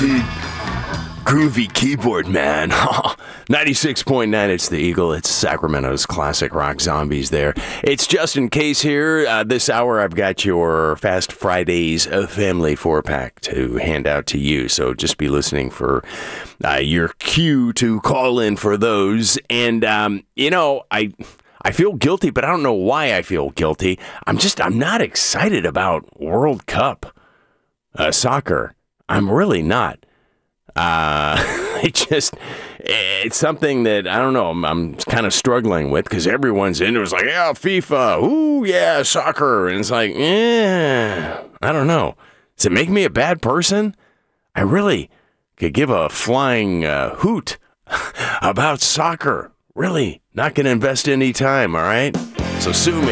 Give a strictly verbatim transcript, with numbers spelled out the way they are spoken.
talented, groovy keyboard man. ninety-six point nine, it's the Eagle. It's Sacramento's classic rock zombies there. It's Justin Case here. Uh, this hour, I've got your Fast Fridays uh, family four-pack to hand out to you. So just be listening for uh, your cue to call in for those. And, um, you know, I... I feel guilty, but I don't know why I feel guilty. I'm just, I'm not excited about World Cup uh, soccer. I'm really not. Uh, it just, it's something that, I don't know, I'm, I'm kind of struggling with because everyone's into it. It's like, yeah, FIFA. Ooh, yeah, soccer. And it's like, yeah, I don't know. Does it make me a bad person? I really could give a flying uh, hoot about soccer. Really, not going to invest any time, all right? So sue me.